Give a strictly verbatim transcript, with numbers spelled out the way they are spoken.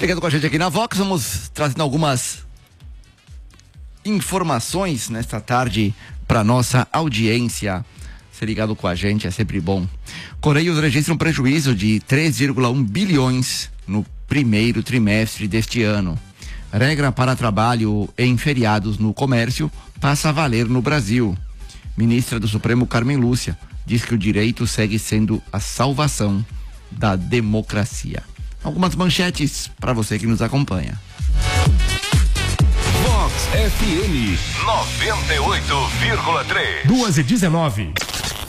Ligado com a gente aqui na Vox, vamos trazendo algumas informações nesta tarde para nossa audiência. Ser ligado com a gente é sempre bom. Correios registra um prejuízo de três vírgula um bilhões no primeiro trimestre deste ano. Regra para trabalho em feriados no comércio passa a valer no Brasil. Ministra do Supremo Carmen Lúcia diz que o direito segue sendo a salvação da democracia. Algumas manchetes para você que nos acompanha. Vox F M noventa e oito vírgula três. duas e dezenove.